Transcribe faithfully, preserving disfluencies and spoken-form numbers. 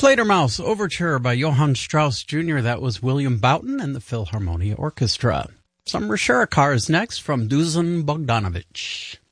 Fledermaus Overture by Johann Strauss Junior That was William Boughton and the Philharmonia Orchestra. Some Risherikars next from Dusan Bogdanovich.